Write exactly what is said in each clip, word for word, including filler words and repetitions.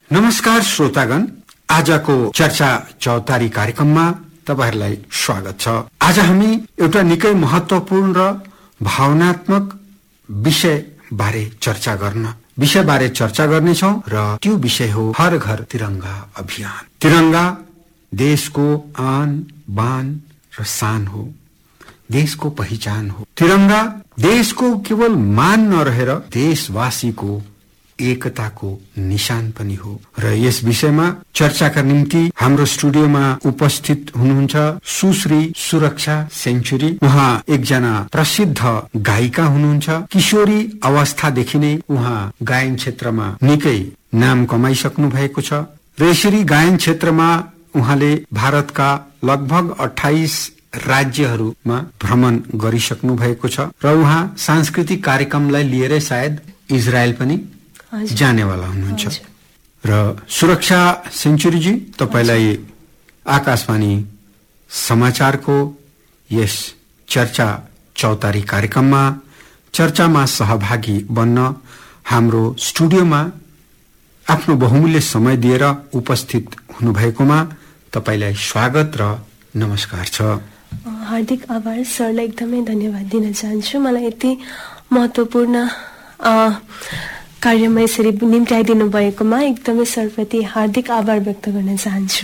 नमस्कार श्रोतागण, आजको चर्चा चौतारी कार्यक्रममा तपाईहरुलाई स्वागत छ। आज हामी एउटा निकै महत्वपूर्ण र भावनात्मक विषय बारे चर्चा गर्न विषय बारे चर्चा गर्नेछौं र त्यो विषय हो हर घर तिरंगा अभियान। तिरंगा देशको आन बान र शान हो, देशको पहिचान हो। तिरंगा देशको केवल मान नरहेर देशवासीको एकताको निशान पनि हो। र यस विषयमा चर्चाका निम्ति हाम्रो स्टुडियोमा उपस्थित हुनुहुन्छ सुश्री सुरक्षा सेन्चुरी। उहाँ एकजना प्रसिद्ध गायिका हुनुहुन्छ। किशोरी अवस्थादेखि नै उहाँ गायन क्षेत्रमा निकै नाम कमाइसक्नु भएको छ र यसरी गायन क्षेत्रमा उहाँले भारतका लगभग अट्ठाइस राज्यहरूमा भ्रमण गरिसक्नु भएको छ र उहाँ सांस्कृतिक कार्यक्रमलाई लिएर सायद इजरायल पनि जानेवाला हुनुहुन्छ। र सुरक्षा सेन्चुरीजी, तपाईलाई आकाशवाणी समाचारको यस चर्चा चौतारी कार्यक्रममा चर्चामा सहभागी बन्न हाम्रो स्टुडियोमा आफ्नो बहुमूल्य समय दिएर उपस्थित हुनुभएकोमा तपाईलाई स्वागत र नमस्कार छ। हार्दिक आभार सरलाई, एकदमै धन्यवाद दिन चाहन्छु। मलाई यति महत्त्वपूर्ण कार्यमा यसरी निम्त्याइदिनु भएकोमा एकदमै सरप्रति हार्दिक आभार व्यक्त गर्न चाहन्छु।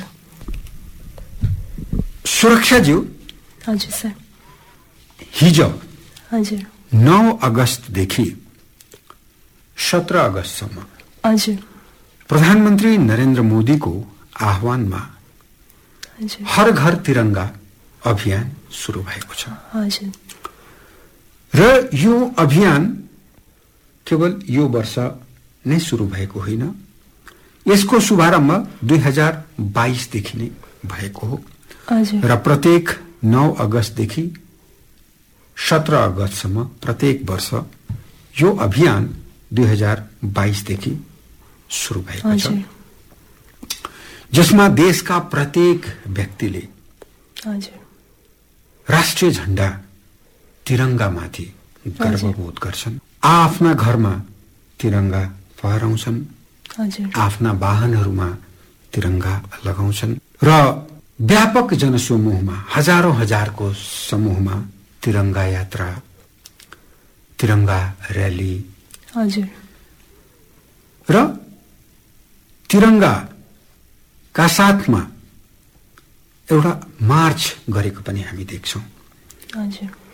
सुरक्षाज्यू, हजुर सर, हिजो हजुर नौ अगस्तदेखि सत्र अगस्तसम्म हजुर प्रधानमन्त्री नरेन्द्र मोदीको आह्वानमा हजुर हर घर तिरंगा अभियान सुरु भएको छ। हजुर र यो अभियान केवल यो वर्ष नै सुरु भएको होइन, यसको शुभारम्भ दुई हजार बाइसदेखि नै भएको हो र प्रत्येक नौ अगस्तदेखि सत्र अगस्तसम्म प्रत्येक वर्ष यो अभियान दुई हजार बाइसदेखि सुरु भएको छ, जसमा देशका प्रत्येक व्यक्तिले राष्ट्रिय झण्डा तिरंगामाथि गर्वबोध गर्छन्। आफ्ना घरमा तिरंगा फहराउँछन्, आफ्ना वाहनहरूमा तिरंगा लगाउँछन् र व्यापक जनसमूहमा हजारौं हजारको समूहमा तिरंगा यात्रा, तिरंगा र्याली र तिरंगा का साथमा एउटा मार्च गरेको पनि हामी देख्छौं।